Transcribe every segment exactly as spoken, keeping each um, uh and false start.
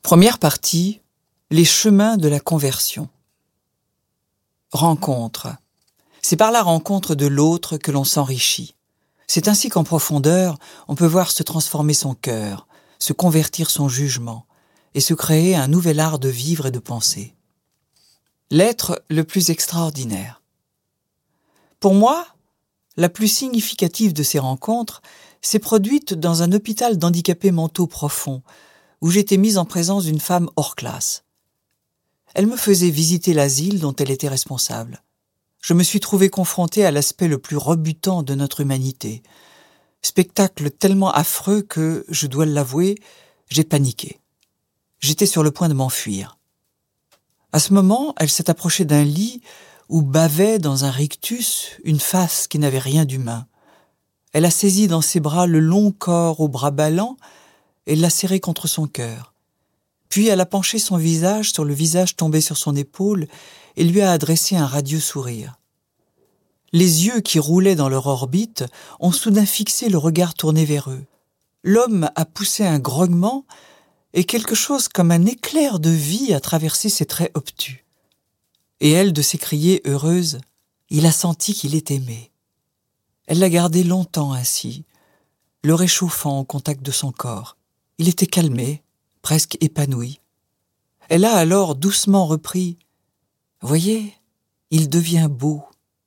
Première partie, les chemins de la conversion. Rencontre. C'est par la rencontre de l'autre que l'on s'enrichit. C'est ainsi qu'en profondeur, on peut voir se transformer son cœur, se convertir son jugement, et se créer un nouvel art de vivre et de penser. L'être le plus extraordinaire. Pour moi, la plus significative de ces rencontres s'est produite dans un hôpital d'handicapés mentaux profonds, où j'étais mise en présence d'une femme hors classe. Elle me faisait visiter l'asile dont elle était responsable. Je me suis trouvé confronté à l'aspect le plus rebutant de notre humanité. Spectacle tellement affreux que, je dois l'avouer, j'ai paniqué. J'étais sur le point de m'enfuir. À ce moment, elle s'est approchée d'un lit où bavait dans un rictus une face qui n'avait rien d'humain. Elle a saisi dans ses bras le long corps aux bras ballants et l'a serré contre son cœur. Puis elle a penché son visage sur le visage tombé sur son épaule et lui a adressé un radieux sourire. Les yeux qui roulaient dans leur orbite ont soudain fixé le regard tourné vers eux. L'homme a poussé un grognement et quelque chose comme un éclair de vie a traversé ses traits obtus. Et elle de s'écrier heureuse, il a senti qu'il est aimé. Elle l'a gardé longtemps ainsi, le réchauffant au contact de son corps. Il était calmé, presque épanoui. Elle a alors doucement repris « Voyez, il devient beau ».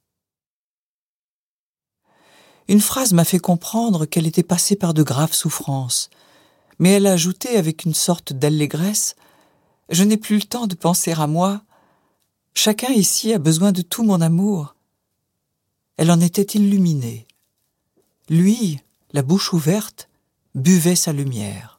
Une phrase m'a fait comprendre qu'elle était passée par de graves souffrances, mais elle a ajouté avec une sorte d'allégresse « Je n'ai plus le temps de penser à moi. Chacun ici a besoin de tout mon amour. » Elle en était illuminée. Lui, la bouche ouverte, buvait sa lumière.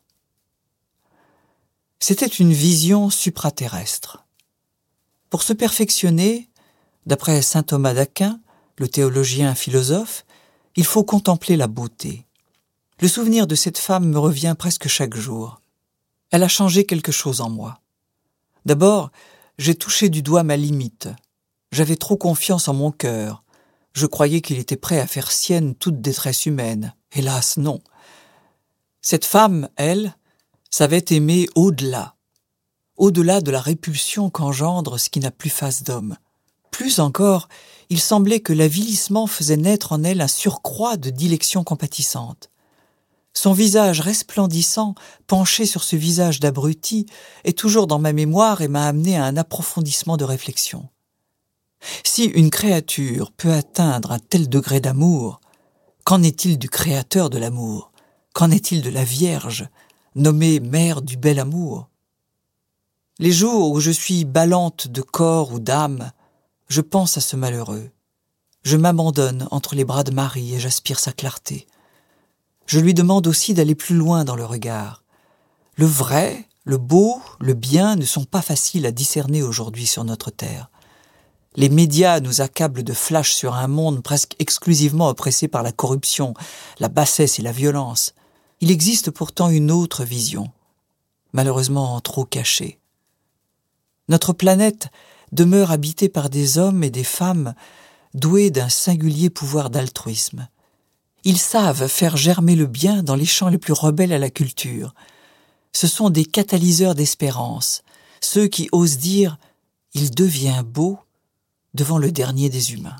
C'était une vision supraterrestre. Pour se perfectionner, d'après saint Thomas d'Aquin, le théologien philosophe, il faut contempler la beauté. Le souvenir de cette femme me revient presque chaque jour. Elle a changé quelque chose en moi. D'abord, j'ai touché du doigt ma limite. J'avais trop confiance en mon cœur. Je croyais qu'il était prêt à faire sienne toute détresse humaine. Hélas, non. Cette femme, elle, savait aimer au-delà, au-delà de la répulsion qu'engendre ce qui n'a plus face d'homme. Plus encore, il semblait que l'avilissement faisait naître en elle un surcroît de dilection compatissante. Son visage resplendissant, penché sur ce visage d'abruti, est toujours dans ma mémoire et m'a amené à un approfondissement de réflexion. Si une créature peut atteindre un tel degré d'amour, qu'en est-il du créateur de l'amour? Qu'en est-il de la Vierge, nommée mère du bel amour? Les jours où je suis ballante de corps ou d'âme, je pense à ce malheureux. Je m'abandonne entre les bras de Marie et j'aspire sa clarté. Je lui demande aussi d'aller plus loin dans le regard. Le vrai, le beau, le bien ne sont pas faciles à discerner aujourd'hui sur notre terre. Les médias nous accablent de flashs sur un monde presque exclusivement oppressé par la corruption, la bassesse et la violence. Il existe pourtant une autre vision, malheureusement trop cachée. Notre planète demeure habitée par des hommes et des femmes doués d'un singulier pouvoir d'altruisme. Ils savent faire germer le bien dans les champs les plus rebelles à la culture. Ce sont des catalyseurs d'espérance, ceux qui osent dire « il devient beau » devant le dernier des humains.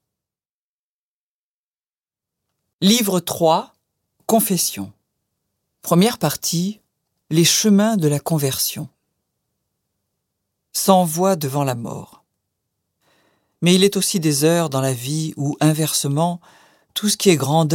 Livre trois, Confession. Première partie, les chemins de la conversion. Sans voix devant la mort. Mais il est aussi des heures dans la vie où, inversement, tout ce qui est grandeur